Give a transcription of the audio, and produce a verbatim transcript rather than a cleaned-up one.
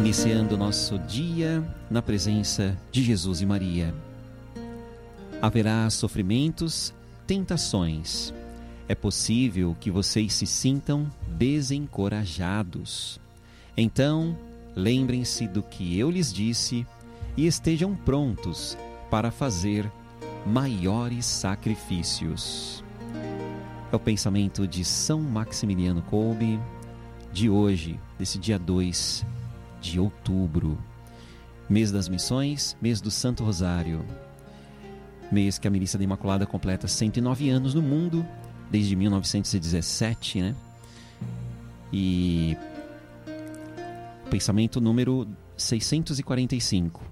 Iniciando o nosso dia na presença de Jesus e Maria. Haverá sofrimentos, tentações. É possível que vocês se sintam desencorajados. Então, lembrem-se do que eu lhes disse e estejam prontos para fazer maiores sacrifícios. É o pensamento de São Maximiliano Kolbe, de hoje, desse dia dois de outubro, mês das missões, mês do Santo Rosário, mês que a Milícia da Imaculada completa cento e nove anos no mundo, desde mil novecentos e dezessete, né? E o pensamento número seiscentos e quarenta e cinco.